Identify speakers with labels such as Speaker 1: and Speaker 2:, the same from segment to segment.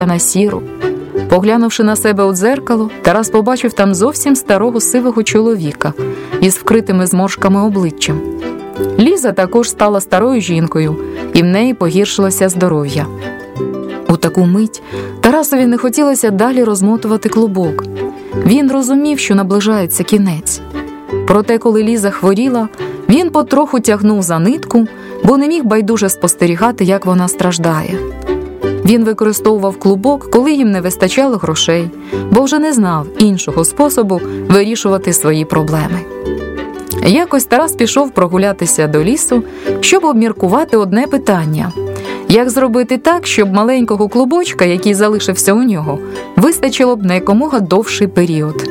Speaker 1: на сіру. Поглянувши на себе у дзеркало, Тарас побачив там зовсім старого сивого чоловіка із вкритими зморшками обличчям. Ліза також стала старою жінкою, і в неї погіршилося здоров'я. У таку мить Тарасові не хотілося далі розмотувати клубок. Він розумів, що наближається кінець. Проте, коли Ліза хворіла, він потроху тягнув за нитку, бо не міг байдуже спостерігати, як вона страждає. Він використовував клубок, коли їм не вистачало грошей, бо вже не знав іншого способу вирішувати свої проблеми. Якось Тарас пішов прогулятися до лісу, щоб обміркувати одне питання – як зробити так, щоб маленького клубочка, який залишився у нього, вистачило б на якомога довший період.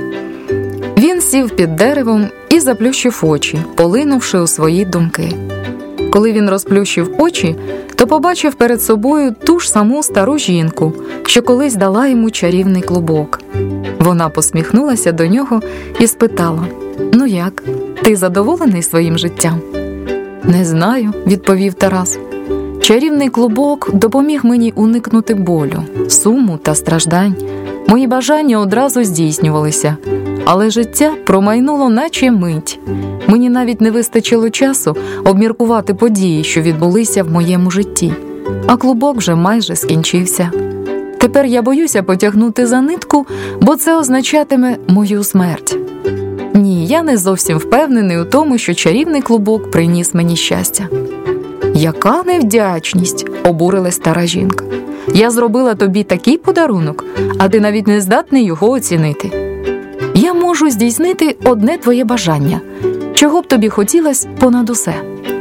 Speaker 1: Він сів під деревом і заплющив очі, полинувши у свої думки. Коли він розплющив очі, то побачив перед собою ту ж саму стару жінку, що колись дала йому чарівний клубок. Вона посміхнулася до нього і спитала: «Ну як, ти задоволений своїм життям?» «Не знаю», – відповів Тарас. «Чарівний клубок допоміг мені уникнути болю, суму та страждань. Мої бажання одразу здійснювалися, але життя промайнуло наче мить. Мені навіть не вистачило часу обміркувати події, що відбулися в моєму житті. А клубок вже майже скінчився. Тепер я боюся потягнути за нитку, бо це означатиме мою смерть. Ні, я не зовсім впевнений у тому, що чарівний клубок приніс мені щастя». «Яка невдячність!» – обурилась стара жінка. «Я зробила тобі такий подарунок, а ти навіть не здатний його оцінити. Я можу здійснити одне твоє бажання. Чого б тобі хотілося понад усе?»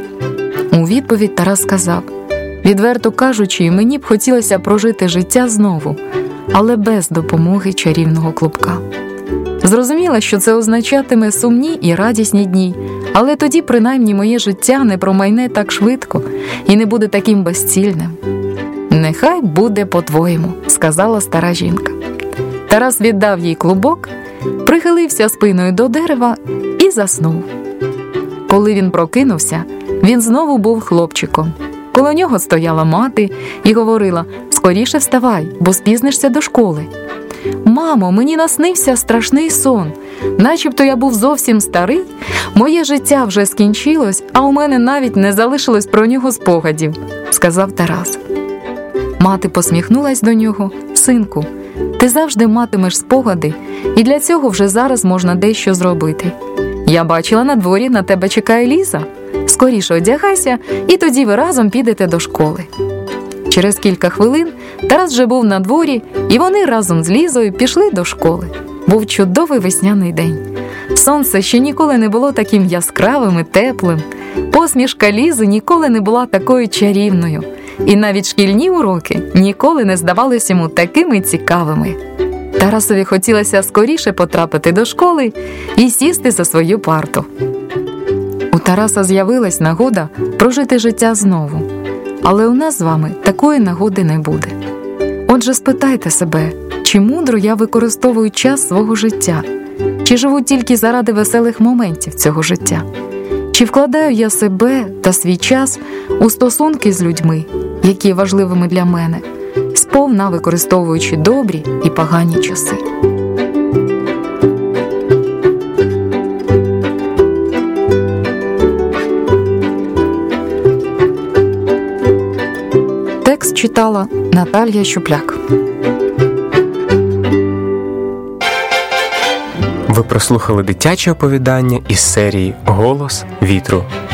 Speaker 1: У відповідь Тарас сказав: «Відверто кажучи, мені б хотілося прожити життя знову, але без допомоги чарівного клубка. Зрозуміла, що це означатиме сумні і радісні дні, але тоді принаймні моє життя не промайне так швидко і не буде таким безцільним». «Нехай буде по-твоєму», – сказала стара жінка. Тарас віддав їй клубок, прихилився спиною до дерева і заснув. Коли він прокинувся, він знову був хлопчиком. Коло нього стояла мати і говорила: «Скоріше вставай, бо спізнишся до школи». «Мамо, мені наснився страшний сон. Начебто я був зовсім старий, моє життя вже скінчилось, а у мене навіть не залишилось про нього спогадів», – сказав Тарас. Мати посміхнулась до нього: «Синку, ти завжди матимеш спогади, і для цього вже зараз можна дещо зробити. Я бачила, на дворі на тебе чекає Ліза. Скоріше одягайся, і тоді ви разом підете до школи». Через кілька хвилин Тарас вже був на дворі, і вони разом з Лізою пішли до школи. Був чудовий весняний день. Сонце ще ніколи не було таким яскравим і теплим. Посмішка Лізи ніколи не була такою чарівною. І навіть шкільні уроки ніколи не здавалися йому такими цікавими. Тарасові хотілося скоріше потрапити до школи і сісти за свою парту. У Тараса з'явилась нагода прожити життя знову. Але у нас з вами такої нагоди не буде. Отже, спитайте себе, чи мудро я використовую час свого життя? Чи живу тільки заради веселих моментів цього життя? Чи вкладаю я себе та свій час у стосунки з людьми, які є важливими для мене, сповна використовуючи добрі і погані часи? Текст читала Наталія Щупляк.
Speaker 2: Ви прослухали дитяче оповідання із серії «Голос вітру».